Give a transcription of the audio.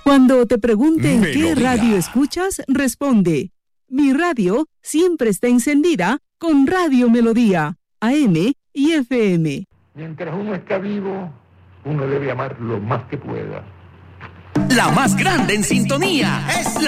Cuando te pregunten qué Melodía. radio escuchas, responde: mi radio siempre está encendida con Radio Melodía, AM y FM. Mientras uno está vivo, uno debe amar lo más que pueda. La más grande en sintonía es